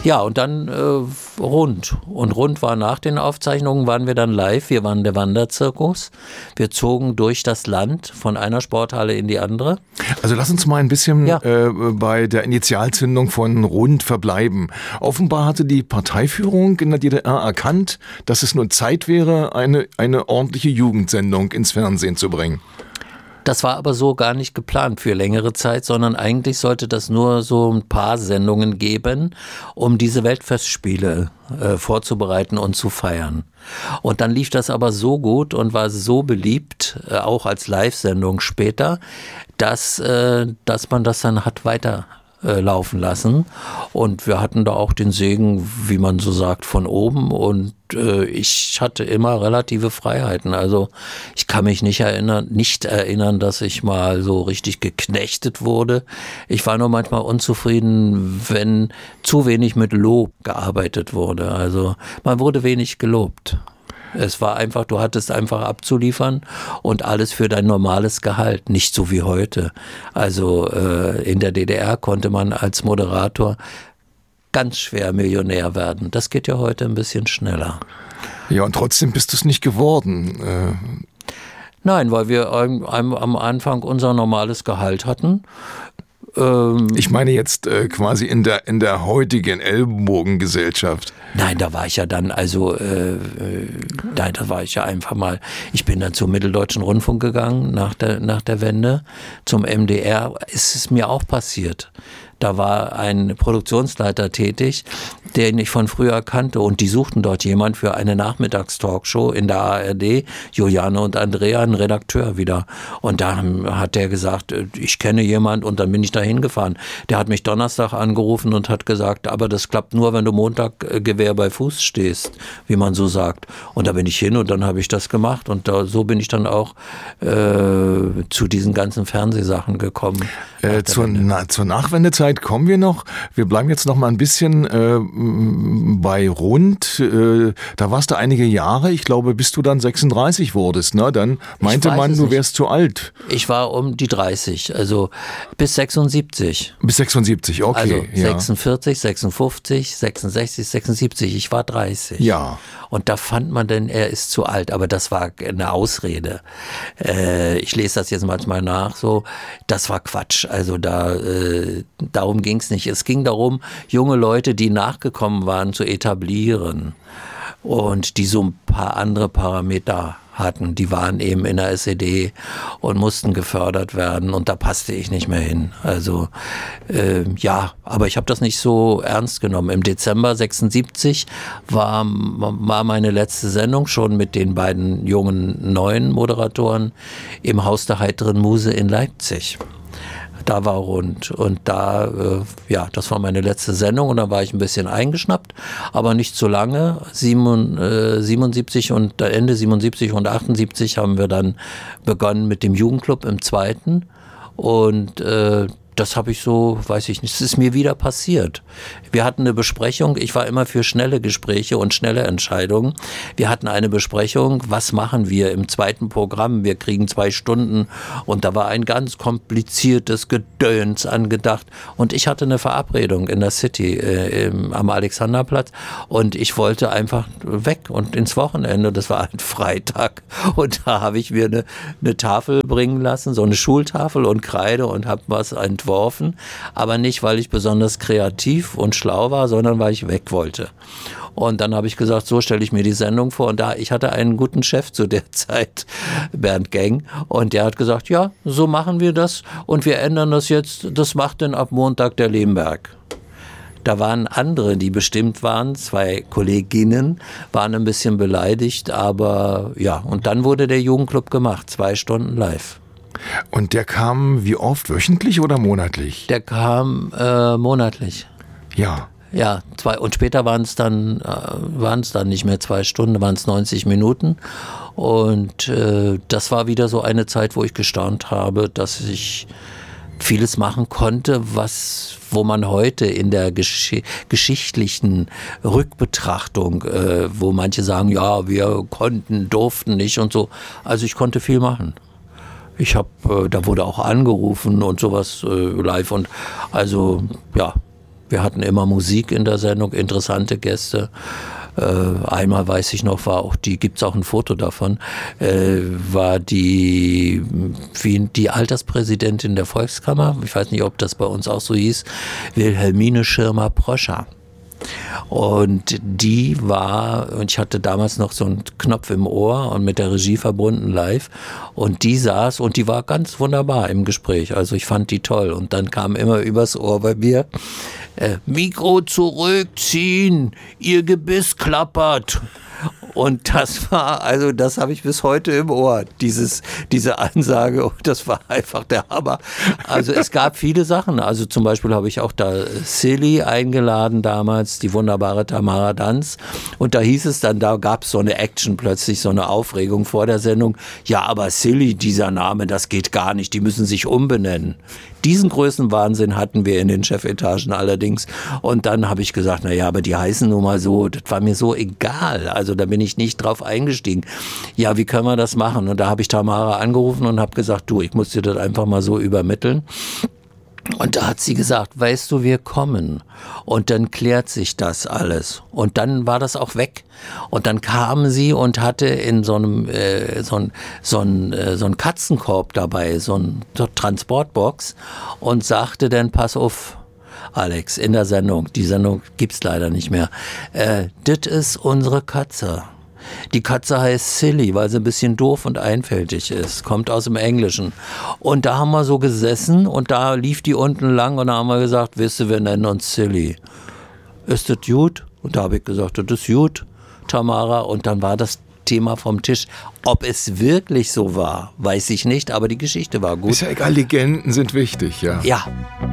Ja, und dann Rund. Und Rund war nach den Aufzeichnungen, waren wir dann live. Wir waren der Wanderzirkus. Wir zogen durch das Land von einer Sporthalle in die andere. Also lass uns mal ein bisschen bei der Initialzündung von Rund verbleiben. Offenbar hatte die Parteiführung in der DDR erkannt, dass es nur Zeit wäre, eine ordentliche Jugendsendung ins Fernsehen zu bringen. Das war aber so gar nicht geplant für längere Zeit, sondern eigentlich sollte das nur so ein paar Sendungen geben, um diese Weltfestspiele vorzubereiten und zu feiern. Und dann lief das aber so gut und war so beliebt, auch als Live-Sendung später, dass man das dann hat weiterlaufen lassen. Und wir hatten da auch den Segen, wie man so sagt, von oben. Und ich hatte immer relative Freiheiten. Also ich kann mich nicht erinnern, dass ich mal so richtig geknechtet wurde. Ich war nur manchmal unzufrieden, wenn zu wenig mit Lob gearbeitet wurde. Also man wurde wenig gelobt. Es war einfach, du hattest einfach abzuliefern und alles für dein normales Gehalt, nicht so wie heute. Also in der DDR konnte man als Moderator ganz schwer Millionär werden. Das geht ja heute ein bisschen schneller. Ja, und trotzdem bist du es nicht geworden. Nein, weil wir am Anfang unser normales Gehalt hatten. Ich meine jetzt quasi in der heutigen Ellenbogengesellschaft. Nein, da war ich ja dann, da war ich ja einfach mal, ich bin dann zum Mitteldeutschen Rundfunk gegangen nach der Wende, zum MDR, ist es mir auch passiert. Da war ein Produktionsleiter tätig, den ich von früher kannte und die suchten dort jemand für eine Nachmittagstalkshow in der ARD, Juliane und Andrea, ein Redakteur wieder. Und da hat der gesagt, ich kenne jemand und dann bin ich da hingefahren. Der hat mich Donnerstag angerufen und hat gesagt, aber das klappt nur, wenn du Montag Gewehr bei Fuß stehst, wie man so sagt. Und da bin ich hin und dann habe ich das gemacht und so bin ich dann auch zu diesen ganzen Fernsehsachen gekommen. Zur Nachwendezeit kommen wir noch. Wir bleiben jetzt noch mal ein bisschen bei Rund. Da warst du einige Jahre, ich glaube, bis du dann 36 wurdest. Ne? Dann meinte man, du wärst zu alt. Ich war um die 30, also bis 76. Bis 76, okay. Also 46, 56, 66, 76. Ich war 30. Ja. Und da fand man denn, er ist zu alt. Aber das war eine Ausrede. Ich lese das jetzt manchmal nach, so. Das war Quatsch. Also darum ging es nicht. Es ging darum, junge Leute, die nachgekommen waren, zu etablieren. Und die so ein paar andere Parameter hatten. Die waren eben in der SED und mussten gefördert werden und da passte ich nicht mehr hin. Also aber ich habe das nicht so ernst genommen. Im Dezember 76 war meine letzte Sendung schon mit den beiden jungen neuen Moderatoren im Haus der heiteren Muse in Leipzig. Da war Rund und das war meine letzte Sendung und da war ich ein bisschen eingeschnappt, aber nicht so lange. 77 und Ende 77 und 78 haben wir dann begonnen mit dem Jugendclub im zweiten und das habe ich so, weiß ich nicht, es ist mir wieder passiert. Wir hatten eine Besprechung, ich war immer für schnelle Gespräche und schnelle Entscheidungen. Wir hatten eine Besprechung, was machen wir im zweiten Programm? Wir kriegen 2 Stunden und da war ein ganz kompliziertes Gedöns angedacht. Und ich hatte eine Verabredung in der City am Alexanderplatz und ich wollte einfach weg und ins Wochenende, das war ein Freitag. Und da habe ich mir eine Tafel bringen lassen, so eine Schultafel und Kreide und habe was entworfen, aber nicht, weil ich besonders kreativ und schlau war, sondern weil ich weg wollte. Und dann habe ich gesagt, so stelle ich mir die Sendung vor. Und ich hatte einen guten Chef zu der Zeit, Bernd Geng, und der hat gesagt, ja, so machen wir das und wir ändern das jetzt, das macht denn ab Montag der Lemberg. Da waren andere, die bestimmt waren, 2 Kolleginnen, waren ein bisschen beleidigt, aber ja, und dann wurde der Jugendclub gemacht, 2 Stunden live. Und der kam wie oft, wöchentlich oder monatlich? Der kam monatlich. Ja. Ja, und später waren es dann nicht mehr 2 Stunden, waren es 90 Minuten. Und das war wieder so eine Zeit, wo ich gestaunt habe, dass ich vieles machen konnte, wo man heute in der geschichtlichen Rückbetrachtung, wo manche sagen, ja, wir durften nicht und so. Also ich konnte viel machen. Da wurde auch angerufen und sowas live und also ja, Wir hatten immer Musik in der Sendung, interessante Gäste. Einmal weiß ich noch, gibt's auch ein Foto davon, war die Alterspräsidentin der Volkskammer, ich weiß nicht, ob das bei uns auch so hieß, Wilhelmine Schirmer-Proscher. Und die war, und ich hatte damals noch so einen Knopf im Ohr und mit der Regie verbunden live, und die saß und die war ganz wunderbar im Gespräch, also ich fand die toll, und dann kam immer übers Ohr bei mir, Mikro zurückziehen, ihr Gebiss klappert. Und das habe ich bis heute im Ohr, diese Ansage, und das war einfach der Hammer. Also es gab viele Sachen, also zum Beispiel habe ich auch da Silly eingeladen damals, die wunderbare Tamara Danz, und da hieß es dann, da gab es so eine Action plötzlich, so eine Aufregung vor der Sendung, ja, aber Silly, dieser Name, das geht gar nicht, die müssen sich umbenennen. Diesen Größenwahnsinn hatten wir in den Chefetagen allerdings, und dann habe ich gesagt, naja, aber die heißen nun mal so, das war mir so egal, also da bin ich nicht drauf eingestiegen. Ja, wie können wir das machen? Und da habe ich Tamara angerufen und habe gesagt, du, ich muss dir das einfach mal so übermitteln. Und da hat sie gesagt, weißt du, wir kommen. Und dann klärt sich das alles. Und dann war das auch weg. Und dann kam sie und hatte in so einem so einen Katzenkorb dabei, so eine Transportbox, und sagte dann, pass auf, Alex, in der Sendung, die Sendung gibt's leider nicht mehr, das ist unsere Katze. Die Katze heißt Silly, weil sie ein bisschen doof und einfältig ist. Kommt aus dem Englischen. Und da haben wir so gesessen und da lief die unten lang und da haben wir gesagt, wisst ihr, wir nennen uns Silly. Ist das gut? Und da habe ich gesagt, das ist gut, Tamara. Und dann war das Thema vom Tisch. Ob es wirklich so war, weiß ich nicht, aber die Geschichte war gut. Ist ja egal, Legenden sind wichtig, ja. Ja.